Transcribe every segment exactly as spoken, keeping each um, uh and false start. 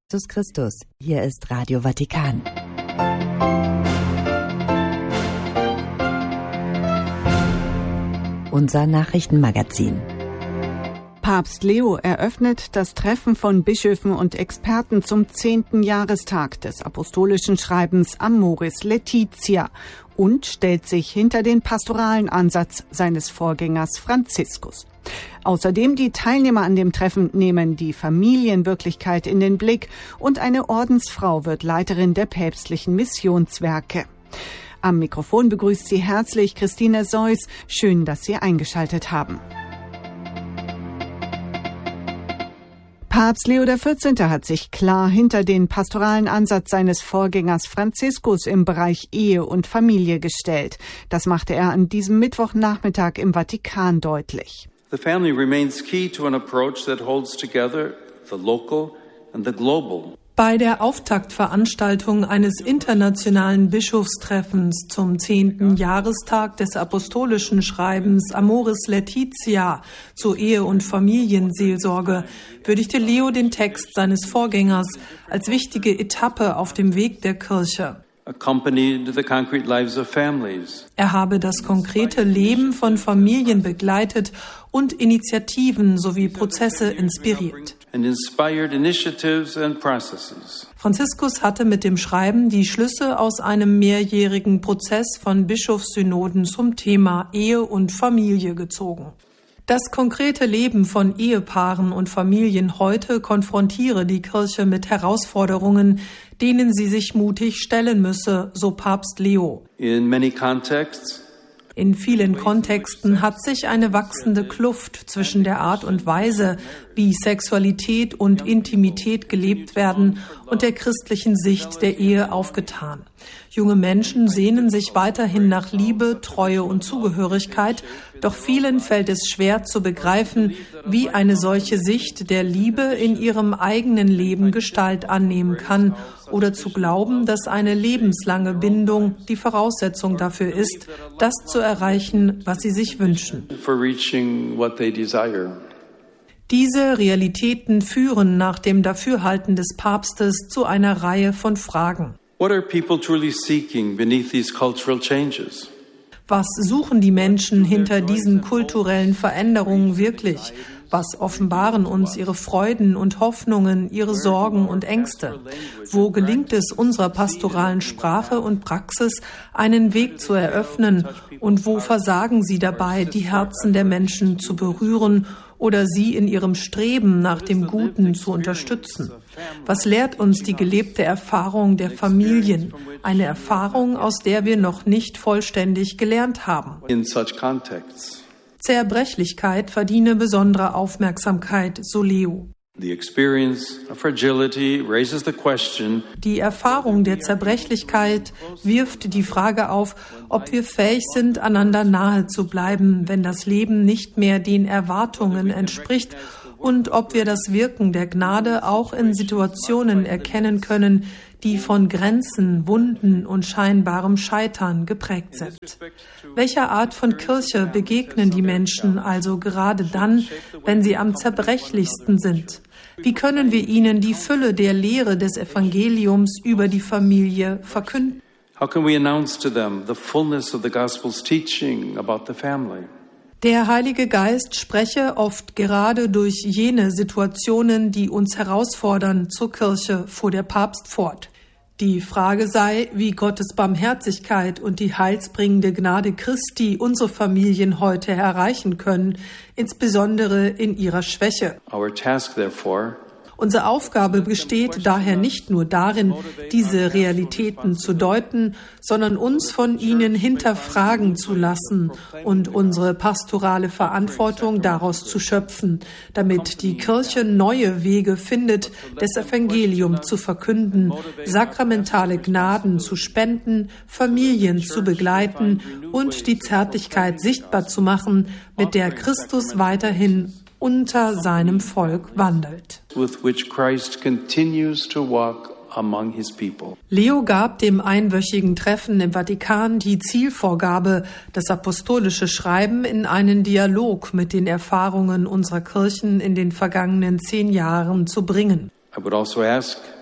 Jesus Christus, hier ist Radio Vatikan. Unser Nachrichtenmagazin. Papst Leo eröffnet das Treffen von Bischöfen und Experten zum zehnten Jahrestag des apostolischen Schreibens Amoris Laetitia und stellt sich hinter den pastoralen Ansatz seines Vorgängers Franziskus. Außerdem die Teilnehmer an dem Treffen nehmen die Familienwirklichkeit in den Blick und eine Ordensfrau wird Leiterin der päpstlichen Missionswerke. Am Mikrofon begrüßt Sie herzlich Christine Seuss. Schön, dass Sie eingeschaltet haben. Papst Leo der vierzehnte. Hat sich klar hinter den pastoralen Ansatz seines Vorgängers Franziskus im Bereich Ehe und Familie gestellt. Das machte er an diesem Mittwochnachmittag im Vatikan deutlich. The family remains key to an approach that holds together the local and the global. Bei der Auftaktveranstaltung eines internationalen Bischofstreffens zum zehnten Jahrestag des apostolischen Schreibens Amoris Laetitia zur Ehe- und Familienseelsorge würdigte Leo den Text seines Vorgängers als wichtige Etappe auf dem Weg der Kirche. Er habe das konkrete Leben von Familien begleitet und Initiativen sowie Prozesse inspiriert. Franziskus hatte mit dem Schreiben die Schlüsse aus einem mehrjährigen Prozess von Bischofssynoden zum Thema Ehe und Familie gezogen. Das konkrete Leben von Ehepaaren und Familien heute konfrontiere die Kirche mit Herausforderungen, denen sie sich mutig stellen müsse, so Papst Leo. In many contexts, In vielen Kontexten hat sich eine wachsende Kluft zwischen der Art und Weise, wie Sexualität und Intimität gelebt werden, und der christlichen Sicht der Ehe aufgetan. Junge Menschen sehnen sich weiterhin nach Liebe, Treue und Zugehörigkeit, doch vielen fällt es schwer zu begreifen, wie eine solche Sicht der Liebe in ihrem eigenen Leben Gestalt annehmen kann oder zu glauben, dass eine lebenslange Bindung die Voraussetzung dafür ist, das zu erreichen, was sie sich wünschen. Diese Realitäten führen nach dem Dafürhalten des Papstes zu einer Reihe von Fragen. What are people truly seeking beneath these cultural changes? Was suchen die Menschen hinter diesen kulturellen Veränderungen wirklich? Was offenbaren uns ihre Freuden und Hoffnungen, ihre Sorgen und Ängste? Wo gelingt es unserer pastoralen Sprache und Praxis, einen Weg zu eröffnen? Und wo versagen sie dabei, die Herzen der Menschen zu berühren oder sie in ihrem Streben nach dem Guten zu unterstützen? Was lehrt uns die gelebte Erfahrung der Familien? Eine Erfahrung, aus der wir noch nicht vollständig gelernt haben. In such contexts, Zerbrechlichkeit verdiene besondere Aufmerksamkeit, so Leo. the experience of fragility raises the question, Die Erfahrung der Zerbrechlichkeit wirft die Frage auf, ob wir fähig sind, einander nahe zu bleiben, wenn das Leben nicht mehr den Erwartungen entspricht, und ob wir das Wirken der Gnade auch in Situationen erkennen können, die von Grenzen, Wunden und scheinbarem Scheitern geprägt sind. Welcher Art von Kirche begegnen die Menschen also gerade dann, wenn sie am zerbrechlichsten sind? Wie können wir ihnen die Fülle der Lehre des Evangeliums über die Familie verkünden? how can we announce to them the fullness of the gospel's teaching about the family? Der Heilige Geist spreche oft gerade durch jene Situationen, die uns herausfordern, zur Kirche, fuhr der Papst fort. Die Frage sei, wie Gottes Barmherzigkeit und die heilsbringende Gnade Christi unsere Familien heute erreichen können, insbesondere in ihrer Schwäche. Our task, therefore, Unsere Aufgabe besteht daher nicht nur darin, diese Realitäten zu deuten, sondern uns von ihnen hinterfragen zu lassen und unsere pastorale Verantwortung daraus zu schöpfen, damit die Kirche neue Wege findet, das Evangelium zu verkünden, sakramentale Gnaden zu spenden, Familien zu begleiten und die Zärtlichkeit sichtbar zu machen, mit der Christus weiterhin unter seinem Volk wandelt. with which Christ continues to walk among his people. Leo gab dem einwöchigen Treffen im Vatikan die Zielvorgabe, das apostolische Schreiben in einen Dialog mit den Erfahrungen unserer Kirchen in den vergangenen zehn Jahren zu bringen. I would also ask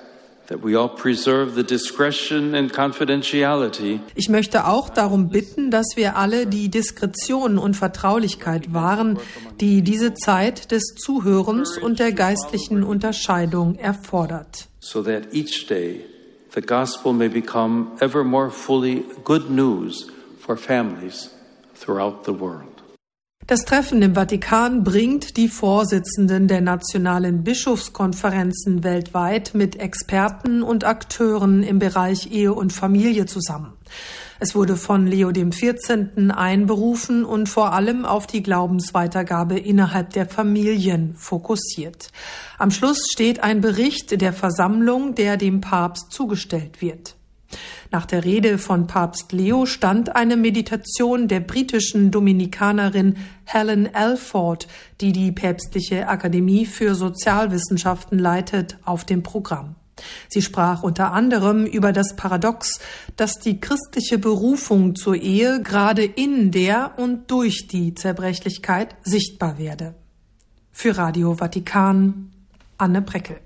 that we all preserve the discretion and confidentiality. Ich möchte auch darum bitten, dass wir alle die Diskretion und Vertraulichkeit wahren, die diese Zeit des Zuhörens und der geistlichen Unterscheidung erfordert. So that each day the gospel may become ever more fully good news for families throughout the world. Das Treffen im Vatikan bringt die Vorsitzenden der nationalen Bischofskonferenzen weltweit mit Experten und Akteuren im Bereich Ehe und Familie zusammen. Es wurde von Leo dem vierzehnten einberufen und vor allem auf die Glaubensweitergabe innerhalb der Familien fokussiert. Am Schluss steht ein Bericht der Versammlung, der dem Papst zugestellt wird. Nach der Rede von Papst Leo stand eine Meditation der britischen Dominikanerin Helen Alford, die die Päpstliche Akademie für Sozialwissenschaften leitet, auf dem Programm. Sie sprach unter anderem über das Paradox, dass die christliche Berufung zur Ehe gerade in der und durch die Zerbrechlichkeit sichtbar werde. Für Radio Vatikan, Anne Breckel.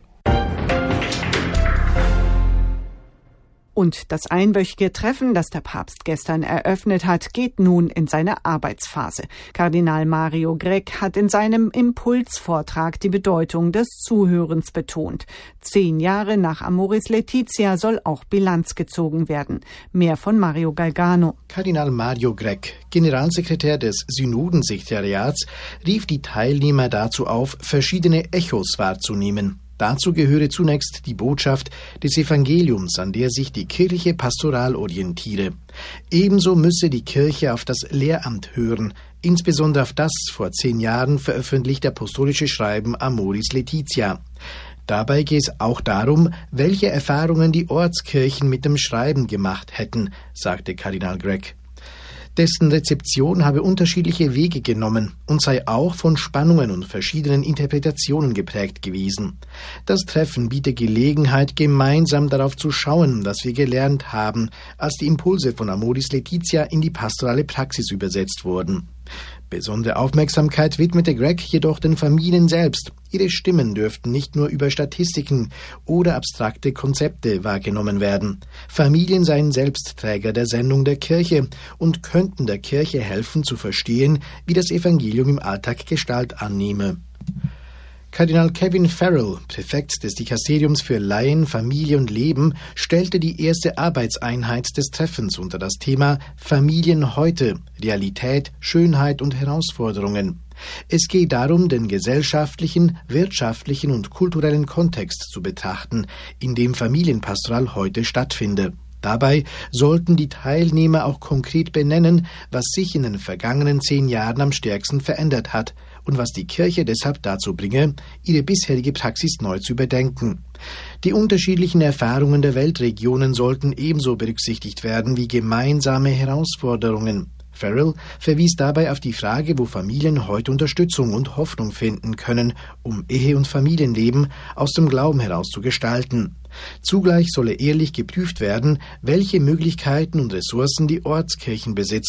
Und das einwöchige Treffen, das der Papst gestern eröffnet hat, geht nun in seine Arbeitsphase. Kardinal Mario Grech hat in seinem Impulsvortrag die Bedeutung des Zuhörens betont. Zehn Jahre nach Amoris Laetitia soll auch Bilanz gezogen werden. Mehr von Mario Galgano. Kardinal Mario Grech, Generalsekretär des Synodensekretariats, rief die Teilnehmer dazu auf, verschiedene Echos wahrzunehmen. Dazu gehöre zunächst die Botschaft des Evangeliums, an der sich die Kirche pastoral orientiere. Ebenso müsse die Kirche auf das Lehramt hören, insbesondere auf das vor zehn Jahren veröffentlichte apostolische Schreiben Amoris Laetitia. Dabei gehe es auch darum, welche Erfahrungen die Ortskirchen mit dem Schreiben gemacht hätten, sagte Kardinal Grech. Dessen Rezeption habe unterschiedliche Wege genommen und sei auch von Spannungen und verschiedenen Interpretationen geprägt gewesen. Das Treffen biete Gelegenheit, gemeinsam darauf zu schauen, was wir gelernt haben, als die Impulse von Amoris Laetitia in die pastorale Praxis übersetzt wurden. Besondere Aufmerksamkeit widmete Grech jedoch den Familien selbst. Ihre Stimmen dürften nicht nur über Statistiken oder abstrakte Konzepte wahrgenommen werden. Familien seien selbst Träger der Sendung der Kirche und könnten der Kirche helfen zu verstehen, wie das Evangelium im Alltag Gestalt annehme. Kardinal Kevin Farrell, Präfekt des Dikasteriums für Laien, Familie und Leben, stellte die erste Arbeitseinheit des Treffens unter das Thema Familien heute, Realität, Schönheit und Herausforderungen. Es geht darum, den gesellschaftlichen, wirtschaftlichen und kulturellen Kontext zu betrachten, in dem Familienpastoral heute stattfinde. Dabei sollten die Teilnehmer auch konkret benennen, was sich in den vergangenen zehn Jahren am stärksten verändert hat und was die Kirche deshalb dazu bringe, ihre bisherige Praxis neu zu überdenken. Die unterschiedlichen Erfahrungen der Weltregionen sollten ebenso berücksichtigt werden wie gemeinsame Herausforderungen. Farrell verwies dabei auf die Frage, wo Familien heute Unterstützung und Hoffnung finden können, um Ehe und Familienleben aus dem Glauben heraus zu gestalten. Zugleich solle ehrlich geprüft werden, welche Möglichkeiten und Ressourcen die Ortskirchen besitzen,